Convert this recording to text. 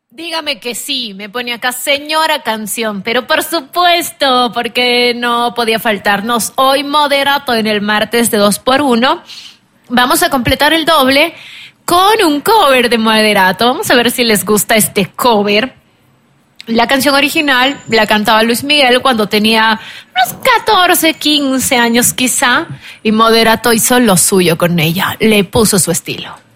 Dígame que sí, me pone acá señora canción, pero por supuesto, porque no podía faltarnos hoy moderato en el martes de 2x1. Vamos a completar el doble con un cover de moderato. Vamos a ver si les gusta este cover. La canción original la cantaba Luis Miguel cuando tenía unos 14, 15 años quizá, y moderato hizo lo suyo con ella, le puso su estilo.